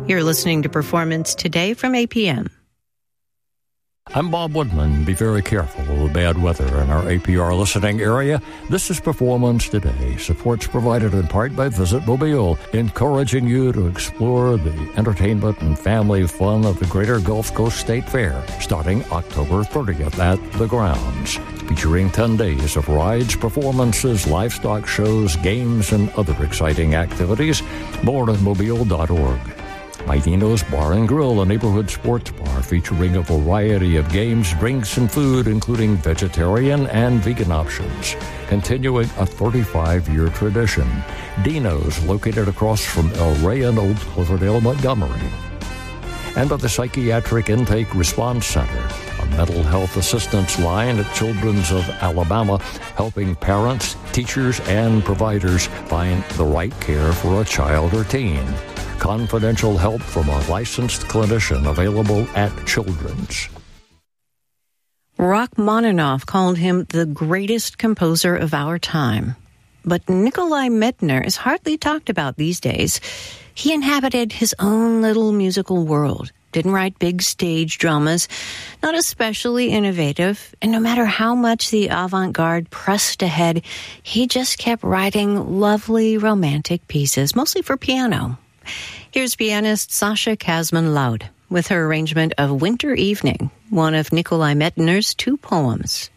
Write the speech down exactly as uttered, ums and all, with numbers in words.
You're listening to Performance Today from A P M. I'm Bob Woodman. Be very careful of the bad weather in our A P R listening area. This is Performance Today. Support's provided in part by Visit Mobile, encouraging you to explore the entertainment and family fun of the Greater Gulf Coast State Fair, starting October thirtieth at the grounds. Featuring ten days of rides, performances, livestock shows, games, and other exciting activities. More at mobile dot org. Maitino's Bar and Grill, a neighborhood sports bar featuring a variety of games, drinks, and food, including vegetarian and vegan options. Continuing a thirty-five-year tradition. Dino's, located across from El Rey and Old Cloverdale, Montgomery. And by the Psychiatric Intake Response Center, a mental health assistance line at Children's of Alabama, helping parents, teachers, and providers find the right care for a child or teen. Confidential help from a licensed clinician available at Children's. Rachmaninoff called him the greatest composer of our time. But Nikolai Medtner is hardly talked about these days. He inhabited his own little musical world, didn't write big stage dramas, not especially innovative, and no matter how much the avant-garde pressed ahead, he just kept writing lovely romantic pieces, mostly for piano. Here's pianist Sasha Kazman-Loud with her arrangement of Winter Evening, one of Nikolai Medtner's two poems.